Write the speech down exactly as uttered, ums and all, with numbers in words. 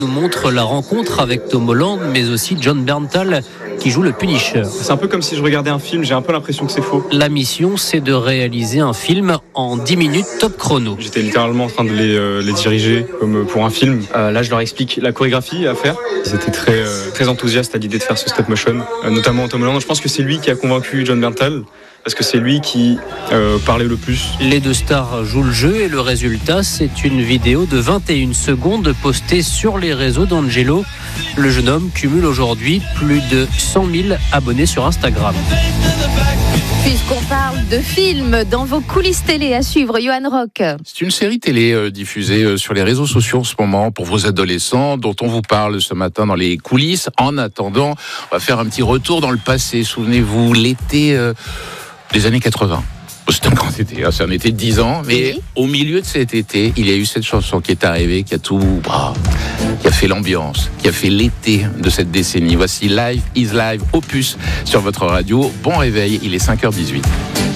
nous montre la rencontre avec Tom Holland, mais aussi Jon Bernthal qui joue le Punisher. C'est un peu comme si je regardais un film, j'ai un peu l'impression que c'est faux. La mission, c'est de réaliser un film en dix minutes top chrono. J'étais littéralement en train de les, euh, les diriger comme pour un film. Euh, là, je leur explique la chorégraphie à faire. Ils étaient très, euh, très enthousiastes à l'idée de faire ce stop motion, euh, notamment Tom Holland. Je pense que c'est lui qui a convaincu Jon Bernthal, parce que c'est lui qui euh, parlait le plus. Les deux stars jouent le jeu et le résultat, c'est une vidéo de vingt et une secondes postée sur les réseaux d'Angelo. Le jeune homme cumule aujourd'hui plus de cent mille abonnés sur Instagram. Puisqu'on parle de films dans vos coulisses télé à suivre, Johan Rock. C'est une série télé euh, diffusée euh, sur les réseaux sociaux en ce moment pour vos adolescents, dont on vous parle ce matin dans les coulisses. En attendant, on va faire un petit retour dans le passé. Souvenez-vous, l'été euh, des années quatre-vingts. C'est un grand été, hein, c'est un été de dix ans, mais oui. Au milieu de cet été, il y a eu cette chanson qui est arrivée, qui a tout, bah, qui a fait l'ambiance, qui a fait l'été de cette décennie. Voici Life is Live, Opus, sur votre radio. Bon réveil, il est cinq heures dix-huit.